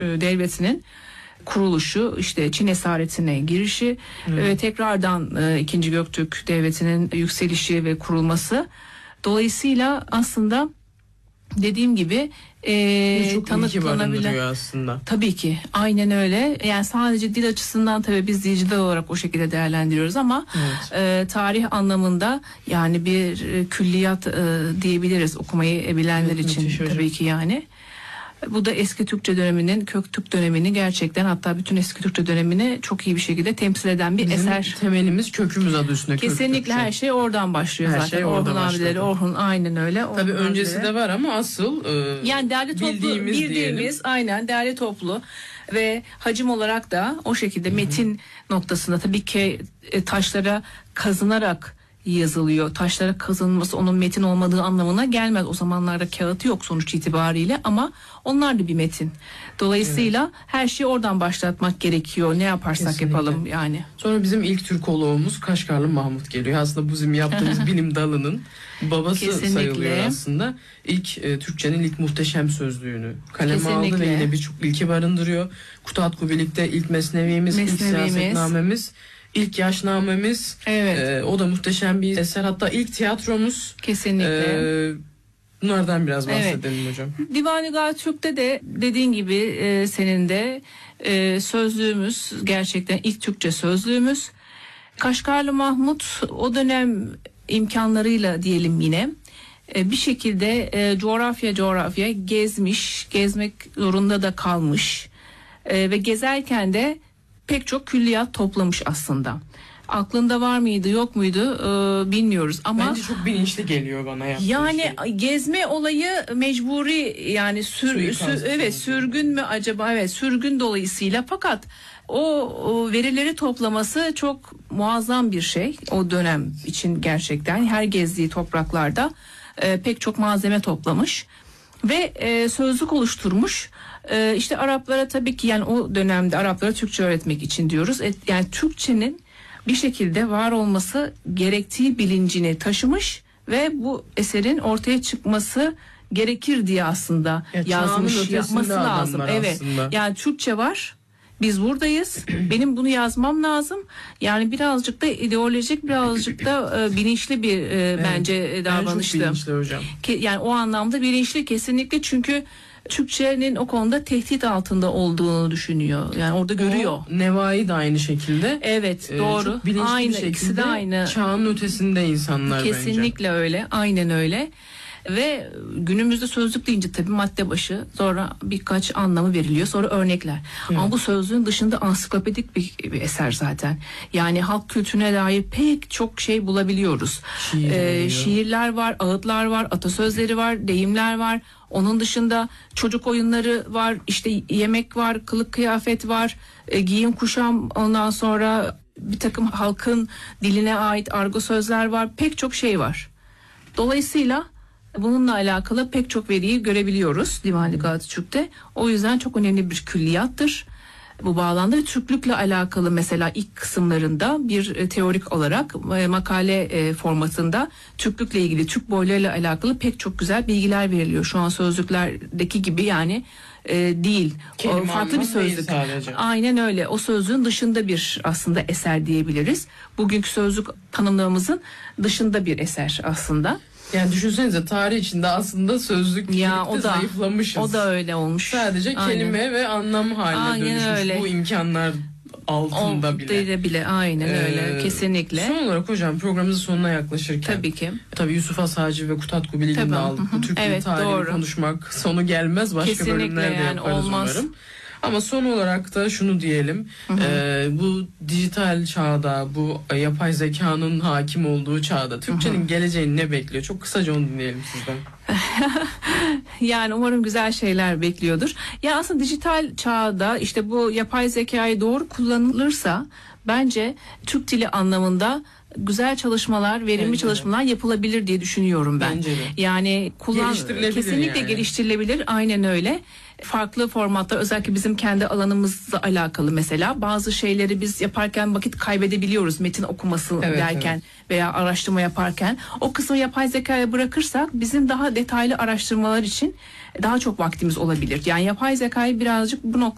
Devleti'nin kuruluşu, işte Çin esaretine girişi ve tekrardan 2. Göktürk Devleti'nin yükselişi ve kurulması. Dolayısıyla aslında dediğim gibi tanıtlanabilir aslında. Tabii ki aynen öyle. Yani sadece dil açısından tabii biz dilciler olarak o şekilde değerlendiriyoruz ama tarih anlamında yani bir külliyat diyebiliriz okumayı bilenler için tabii ki yani. Bu da eski Türkçe döneminin, Köktürk dönemini gerçekten, hatta bütün eski Türkçe dönemini çok iyi bir şekilde temsil eden bir bizim eser. Temelimiz, kökümüz adı üstünde. Kesinlikle her şey oradan başlıyor zaten. Şey orada Orhun abileri, Orhun aynen öyle. Tabii öncesi de var ama asıl yani değerli toplu bildiğimiz aynen değerli toplu ve hacim olarak da o şekilde metin noktasında tabii ki taşlara kazınarak yazılıyor. Taşlara kazınması onun metin olmadığı anlamına gelmez. O zamanlarda kağıt yok sonuç itibariyle ama onlar da bir metin. Dolayısıyla her şeyi oradan başlatmak gerekiyor. Ne yaparsak kesinlikle yapalım yani. Sonra bizim ilk Türkoloğumuz Kaşgarlı Mahmut geliyor. Aslında bu bizim yaptığımız bilim dalının babası kesinlikle sayılıyor aslında. İlk Türkçenin ilk muhteşem sözlüğünü kaleme aldı ve yine birçok ilki barındırıyor. Kutatku Kubilik'te ilk mesnevimiz, ilk siyasetnamemiz, İlk yaşnamemiz, o da muhteşem bir eser. Hatta ilk tiyatromuz. Kesinlikle. Bunlardan biraz bahsedelim hocam. Divan-ı Gatürk'te de dediğin gibi senin de sözlüğümüz gerçekten ilk Türkçe sözlüğümüz. Kaşgarlı Mahmut o dönem imkanlarıyla diyelim yine bir şekilde coğrafya gezmek zorunda da kalmış ve gezerken de pek çok külliyat toplamış aslında. Aklında var mıydı yok muydu bilmiyoruz ama bence çok bilinçli geliyor bana yani gezme olayı mecburi yani sürgün mü acaba, sürgün dolayısıyla, fakat o verileri toplaması çok muazzam bir şey o dönem için. Gerçekten her gezdiği topraklarda pek çok malzeme toplamış ve sözlük oluşturmuş. İşte Araplara tabii ki yani o dönemde Araplara Türkçe öğretmek için diyoruz. Yani Türkçenin bir şekilde var olması gerektiği bilincini taşımış ve bu eserin ortaya çıkması gerekir diye aslında yazmış, yapması lazım. Evet. Yani Türkçe var. Biz buradayız. Benim bunu yazmam lazım. Yani birazcık da ideolojik, birazcık da bilinçli bir bence davranıştı. Çok bilinçli hocam. Yani o anlamda bilinçli kesinlikle, çünkü Türkçenin o konuda tehdit altında olduğunu düşünüyor. Yani orada görüyor. Nevai de aynı şekilde. Evet, doğru. Çok bilinçli aynı, bir şekilde. İkisi de aynı. Çağın ötesinde insanlar kesinlikle bence. Öyle. Aynen öyle. Ve günümüzde sözlük deyince tabii madde başı, sonra birkaç anlamı veriliyor, sonra örnekler. Ama bu sözlüğün dışında ansiklopedik bir eser zaten. Yani halk kültürüne dair pek çok şey bulabiliyoruz. Şiirler var, ağıtlar var, atasözleri var, deyimler var. Onun dışında çocuk oyunları var, işte yemek var, kılık kıyafet var, giyim kuşam, ondan sonra bir takım halkın diline ait argo sözler var, pek çok şey var. Dolayısıyla bununla alakalı pek çok veriyi görebiliyoruz Divan-ı Gatürk'te. O yüzden çok önemli bir külliyattır. Bu bağlamda Türklükle alakalı mesela ilk kısımlarında bir teorik olarak makale formatında Türklükle ilgili, Türk boylarıyla alakalı pek çok güzel bilgiler veriliyor. Şu an sözlüklerdeki gibi yani değil. O farklı bir sözlük. Aynen öyle. O sözlüğün dışında bir aslında eser diyebiliriz. Bugünkü sözlük tanımlamamızın dışında bir eser aslında. Yani düşünsenize tarih içinde aslında sözlük zayıflamışız. O da öyle olmuş. Sadece kelime ve anlam haline dönüşmüş öyle. Bu imkanlar altında bile. Aynen öyle. Kesinlikle. Son olarak hocam programımızın sonuna yaklaşırken. Tabii ki. Tabii Yusuf Asacı ve Kutatku Kubilik'in aldık. Bu Türk tarihini konuşmak sonu gelmez. Başka kesinlikle bölümlerde yani yaparız olmaz. Umarım. Ama son olarak da şunu diyelim, bu dijital çağda, bu yapay zekanın hakim olduğu çağda Türkçenin geleceğini ne bekliyor? Çok kısaca onu dinleyelim sizden. Yani umarım güzel şeyler bekliyordur. Ya aslında dijital çağda işte bu yapay zekayı doğru kullanılırsa bence Türk dili anlamında güzel çalışmalar, verimli çalışmalar yapılabilir diye düşünüyorum ben. Bence de. Yani kesinlikle geliştirilebilir. Aynen öyle. Farklı formatlar, özellikle bizim kendi alanımızla alakalı mesela bazı şeyleri biz yaparken vakit kaybedebiliyoruz, metin okuması derken veya araştırma yaparken. O kısmı yapay zekaya bırakırsak bizim daha detaylı araştırmalar için daha çok vaktimiz olabilir. Yani yapay zekayı birazcık bu noktada